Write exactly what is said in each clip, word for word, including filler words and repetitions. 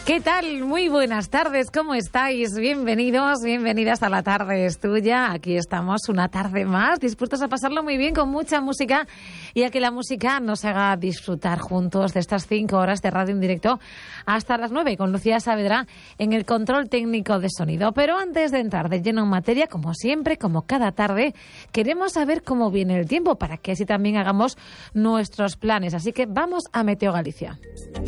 ¿Qué tal? Muy buenas tardes, ¿cómo estáis? Bienvenidos, bienvenidas a La Tarde es Tuya. Aquí estamos una tarde más, dispuestos a pasarlo muy bien con mucha música y a que la música nos haga disfrutar juntos de estas cinco horas de radio en directo hasta las nueve, con Lucía Saavedra en el control técnico de sonido. Pero antes de entrar de lleno en materia, como siempre, como cada tarde, queremos saber cómo viene el tiempo para que así también hagamos nuestros planes. Así que vamos a Meteo Galicia.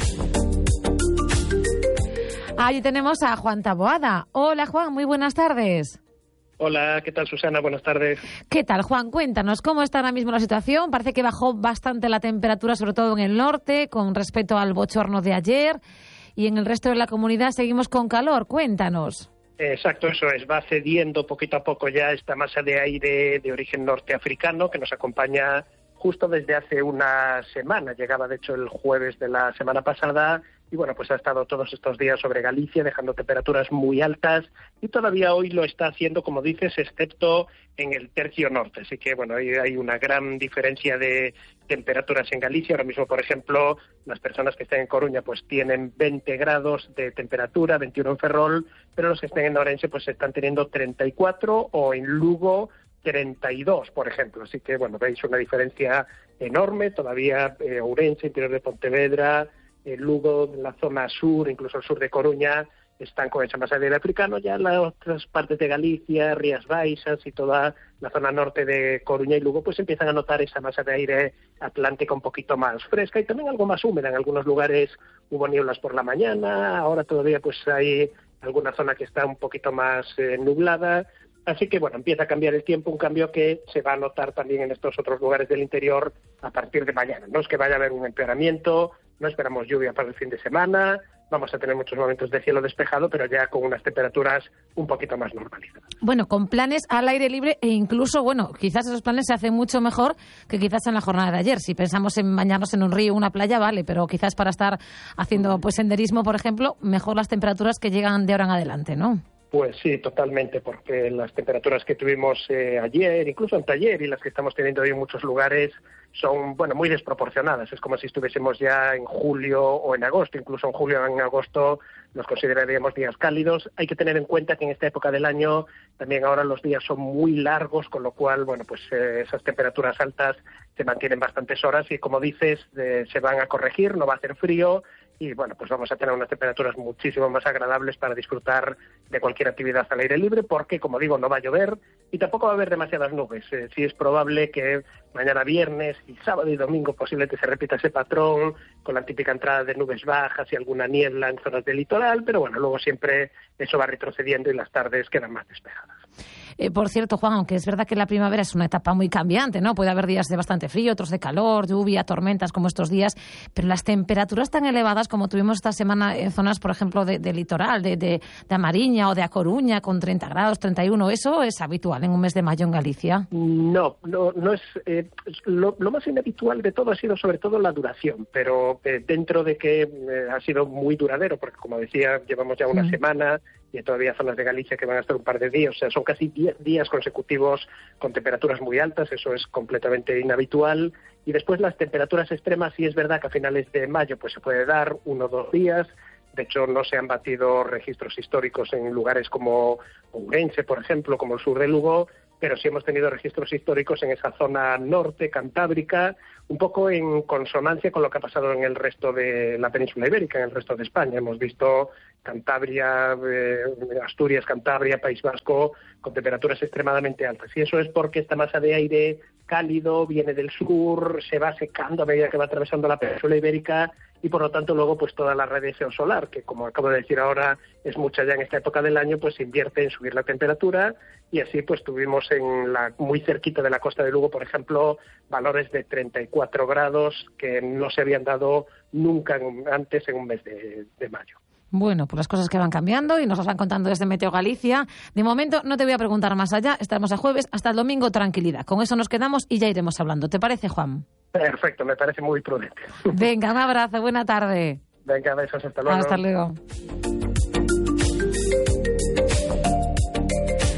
Ahí tenemos a Juan Taboada. Hola, Juan, muy buenas tardes. Hola, ¿qué tal, Susana? Buenas tardes. ¿Qué tal, Juan? Cuéntanos, ¿cómo está ahora mismo la situación? Parece que bajó bastante la temperatura, sobre todo en el norte, con respecto al bochorno de ayer, y en el resto de la comunidad seguimos con calor. Cuéntanos. Exacto, eso es. Va cediendo poquito a poco ya esta masa de aire de origen norteafricano que nos acompaña justo desde hace una semana. Llegaba, de hecho, el jueves de la semana pasada y, bueno, pues ha estado todos estos días sobre Galicia, dejando temperaturas muy altas y todavía hoy lo está haciendo, como dices, excepto en el tercio norte. Así que, bueno, hay, hay una gran diferencia de temperaturas en Galicia. Ahora mismo, por ejemplo, las personas que estén en Coruña pues tienen veinte grados de temperatura, veintiuno en Ferrol, pero los que estén en Ourense pues están teniendo treinta y cuatro o en Lugo treinta y dos, por ejemplo. Así que, bueno, veis una diferencia enorme. Todavía eh, Ourense, interior de Pontevedra, eh, Lugo, la zona sur, incluso el sur de Coruña, están con esa masa de aire africano. Ya las otras partes de Galicia, Rías Baixas y toda la zona norte de Coruña y Lugo, pues empiezan a notar esa masa de aire atlántica un poquito más fresca y también algo más húmeda. En algunos lugares hubo nieblas por la mañana, ahora todavía pues hay alguna zona que está un poquito más eh, nublada. Así que, bueno, empieza a cambiar el tiempo, un cambio que se va a notar también en estos otros lugares del interior a partir de mañana. No es que vaya a haber un empeoramiento, no esperamos lluvia para el fin de semana, vamos a tener muchos momentos de cielo despejado, pero ya con unas temperaturas un poquito más normalizadas. Bueno, con planes al aire libre e incluso, bueno, quizás esos planes se hacen mucho mejor que quizás en la jornada de ayer. Si pensamos en bañarnos en un río o una playa, vale, pero quizás para estar haciendo pues senderismo, por ejemplo, mejor las temperaturas que llegan de ahora en adelante, ¿no? Pues sí, totalmente, porque las temperaturas que tuvimos eh, ayer, incluso anteayer, y las que estamos teniendo hoy en muchos lugares son, bueno, muy desproporcionadas. Es como si estuviésemos ya en julio o en agosto. Incluso en julio o en agosto los consideraríamos días cálidos. Hay que tener en cuenta que en esta época del año también ahora los días son muy largos, con lo cual, bueno, pues eh, esas temperaturas altas se mantienen bastantes horas y, como dices, eh, se van a corregir, no va a hacer frío. Y, bueno, pues vamos a tener unas temperaturas muchísimo más agradables para disfrutar de cualquier actividad al aire libre, porque, como digo, no va a llover y tampoco va a haber demasiadas nubes. Eh, sí es probable que mañana viernes y sábado y domingo posiblemente se repita ese patrón, con la típica entrada de nubes bajas y alguna niebla en zonas del litoral, pero bueno, luego siempre eso va retrocediendo y las tardes quedan más despejadas. Eh, por cierto, Juan, aunque es verdad que la primavera es una etapa muy cambiante, ¿no? Puede haber días de bastante frío, otros de calor, lluvia, tormentas como estos días, pero las temperaturas tan elevadas como tuvimos esta semana en zonas, por ejemplo, de, de litoral, de, de, de A Mariña o de A Coruña, con treinta grados, treinta y uno, ¿eso es habitual en un mes de mayo en Galicia? No, no, no es... Eh, lo, lo más inhabitual de todo ha sido sobre todo la duración, pero eh, dentro de que eh, ha sido muy duradero, porque, como decía, llevamos ya una mm. semana y hay todavía zonas de Galicia que van a estar un par de días, o sea, son casi diez días consecutivos con temperaturas muy altas, eso es completamente inhabitual. Y después las temperaturas extremas, sí es verdad que a finales de mayo pues se puede dar uno o dos días. De hecho, no se han batido registros históricos en lugares como Ourense, por ejemplo, como el sur de Lugo, pero sí hemos tenido registros históricos en esa zona norte, cantábrica, un poco en consonancia con lo que ha pasado en el resto de la península ibérica, en el resto de España. Hemos visto Cantabria, eh, Asturias, Cantabria, País Vasco, con temperaturas extremadamente altas. Y eso es porque esta masa de aire cálido viene del sur, se va secando a medida que va atravesando la península ibérica y, por lo tanto, luego pues toda la radiación solar, que, como acabo de decir ahora, es mucha ya en esta época del año, pues se invierte en subir la temperatura y así pues tuvimos en la muy cerquita de la costa de Lugo, por ejemplo, valores de treinta y cuatro grados que no se habían dado nunca en, antes en un mes de, de mayo. Bueno, pues las cosas que van cambiando y nos las van contando desde Meteo Galicia. De momento no te voy a preguntar más allá, estamos a jueves, hasta el domingo tranquilidad. Con eso nos quedamos y ya iremos hablando. ¿Te parece, Juan? Perfecto, me parece muy prudente. Venga, un abrazo, buena tarde. Venga, besos, hasta luego. Hasta luego.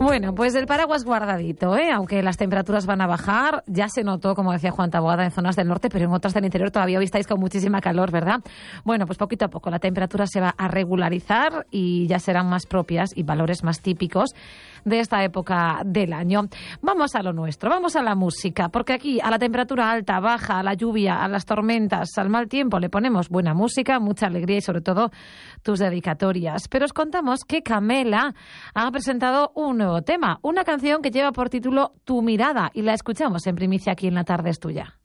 Bueno, pues el paraguas guardadito, ¿eh? Aunque las temperaturas van a bajar, ya se notó, como decía Juan Taboada, en zonas del norte, pero en otras del interior todavía hoy estáis con muchísima calor, ¿verdad? Bueno, pues poquito a poco la temperatura se va a regularizar y ya serán más propias y valores más típicos de esta época del año. Vamos a lo nuestro, vamos a la música, porque aquí a la temperatura alta, baja, a la lluvia, a las tormentas, al mal tiempo le ponemos buena música, mucha alegría y sobre todo tus dedicatorias. Pero os contamos que Camela ha presentado un nuevo tema, una canción que lleva por título Tu mirada, y la escuchamos en primicia aquí en La Tarde es Tuya.